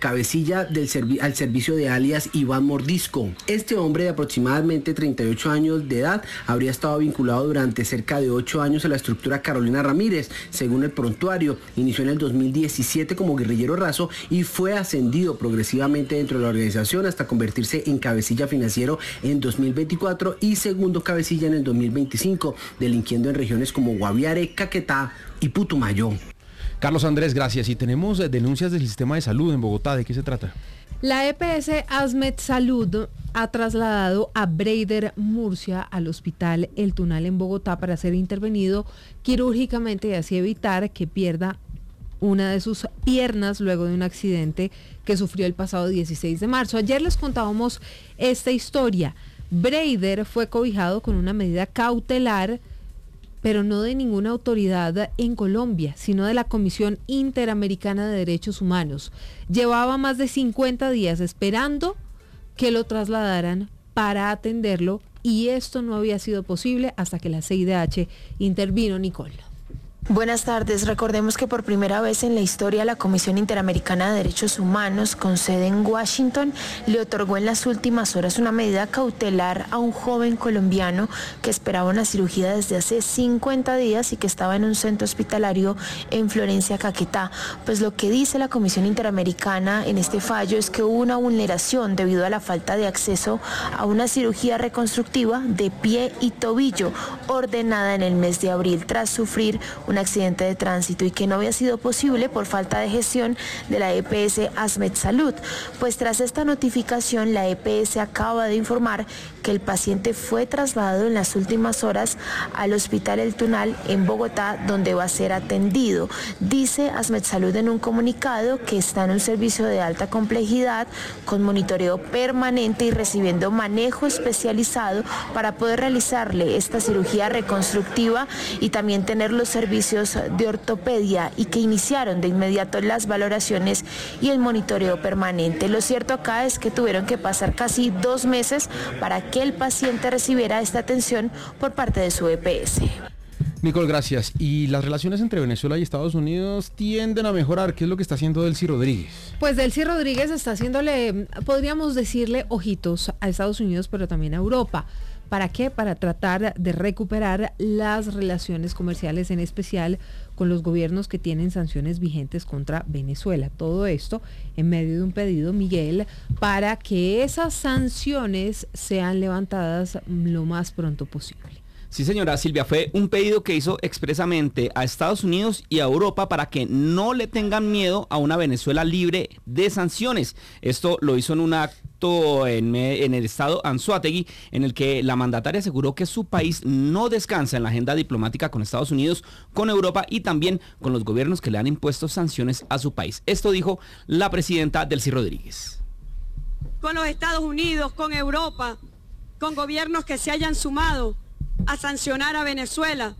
cabecilla al servicio de alias Iván Mordisco. Este hombre de aproximadamente 38 años de edad habría estado vinculado durante cerca de 8 años a la estructura Carolina Ramírez. Según el prontuario, inició en el 2017 como guerrillero raso y fue ascendido progresivamente dentro de la organización hasta convertirse en cabecilla financiero en 2024 y segundo cabecilla en el 2025, delinquiendo en regiones como Guaviare, Caquetá y Putumayo. Carlos Andrés, gracias. Y tenemos denuncias del sistema de salud en Bogotá. ¿De qué se trata? La EPS Asmed Salud ha trasladado a Breider Murcia al hospital El Tunal en Bogotá para ser intervenido quirúrgicamente y así evitar que pierda una de sus piernas luego de un accidente que sufrió el pasado 16 de marzo. Ayer les contábamos esta historia. Breider fue cobijado con una medida cautelar, pero no de ninguna autoridad en Colombia, sino de la Comisión Interamericana de Derechos Humanos. Llevaba más de 50 días esperando que lo trasladaran para atenderlo y esto no había sido posible hasta que la CIDH intervino. Nicole. Buenas tardes. Recordemos que por primera vez en la historia la Comisión Interamericana de Derechos Humanos, con sede en Washington, le otorgó en las últimas horas una medida cautelar a un joven colombiano que esperaba una cirugía desde hace 50 días y que estaba en un centro hospitalario en Florencia, Caquetá. Pues lo que dice la Comisión Interamericana en este fallo es que hubo una vulneración debido a la falta de acceso a una cirugía reconstructiva de pie y tobillo ordenada en el mes de abril tras sufrir un accidente de tránsito y que no había sido posible por falta de gestión de la EPS Asmed Salud. Pues tras esta notificación, la EPS acaba de informar que el paciente fue trasladado en las últimas horas al Hospital El Tunal en Bogotá, donde va a ser atendido. Dice Asmed Salud en un comunicado que está en un servicio de alta complejidad con monitoreo permanente y recibiendo manejo especializado para poder realizarle esta cirugía reconstructiva y también tener los servicios de ortopedia y que iniciaron de inmediato las valoraciones y el monitoreo permanente. Lo cierto acá es que tuvieron que pasar casi 2 meses para que el paciente recibiera esta atención por parte de su EPS. Nicole, gracias. Y las relaciones entre Venezuela y Estados Unidos tienden a mejorar. ¿Qué es lo que está haciendo Delcy Rodríguez? Pues Delcy Rodríguez está haciéndole, podríamos decirle, ojitos a Estados Unidos, pero también a Europa. ¿Para qué? Para tratar de recuperar las relaciones comerciales, en especial con los gobiernos que tienen sanciones vigentes contra Venezuela. Todo esto en medio de un pedido, Miguel, para que esas sanciones sean levantadas lo más pronto posible. Sí, señora Silvia, fue un pedido que hizo expresamente a Estados Unidos y a Europa para que no le tengan miedo a una Venezuela libre de sanciones. Esto lo hizo en un acto en el estado Anzoátegui, en el que la mandataria aseguró que su país no descansa en la agenda diplomática con Estados Unidos, con Europa y también con los gobiernos que le han impuesto sanciones a su país. Esto dijo la presidenta Delcy Rodríguez. Con los Estados Unidos, con Europa, con gobiernos que se hayan sumado a sancionar a Venezuela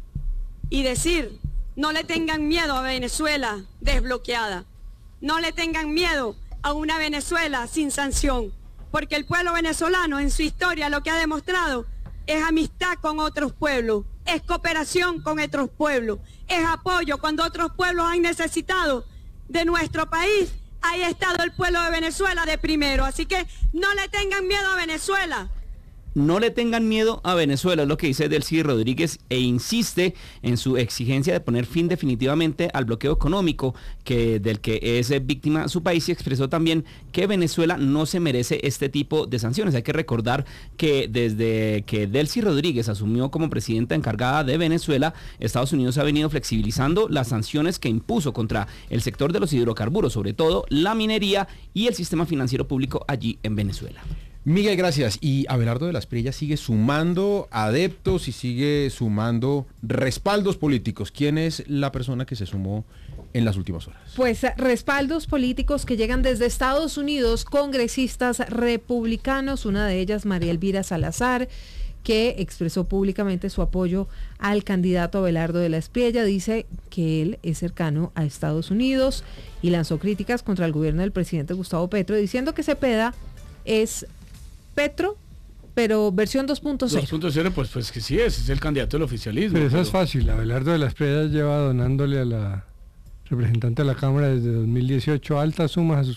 y decir, no le tengan miedo a Venezuela desbloqueada, no le tengan miedo a una Venezuela sin sanción, porque el pueblo venezolano en su historia lo que ha demostrado es amistad con otros pueblos, es cooperación con otros pueblos, es apoyo cuando otros pueblos han necesitado de nuestro país. Ahí ha estado el pueblo de Venezuela de primero, así que no le tengan miedo a Venezuela. No le tengan miedo a Venezuela, es lo que dice Delcy Rodríguez, e insiste en su exigencia de poner fin definitivamente al bloqueo económico del que es víctima su país, y expresó también que Venezuela no se merece este tipo de sanciones. Hay que recordar que desde que Delcy Rodríguez asumió como presidenta encargada de Venezuela, Estados Unidos ha venido flexibilizando las sanciones que impuso contra el sector de los hidrocarburos, sobre todo la minería y el sistema financiero público allí en Venezuela. Miguel, gracias. Y Abelardo de la Espriella sigue sumando adeptos y sigue sumando respaldos políticos. ¿Quién es la persona que se sumó en las últimas horas? Pues respaldos políticos que llegan desde Estados Unidos, congresistas republicanos, una de ellas María Elvira Salazar, que expresó públicamente su apoyo al candidato Abelardo de la Espriella. Dice que él es cercano a Estados Unidos y lanzó críticas contra el gobierno del presidente Gustavo Petro, diciendo que Cepeda es Petro, pero versión 2.0. 2.0, pues que sí es el candidato del oficialismo. Pero eso es fácil. Abelardo de la Espriella lleva donándole a la representante de la Cámara desde 2018 altas sumas a sus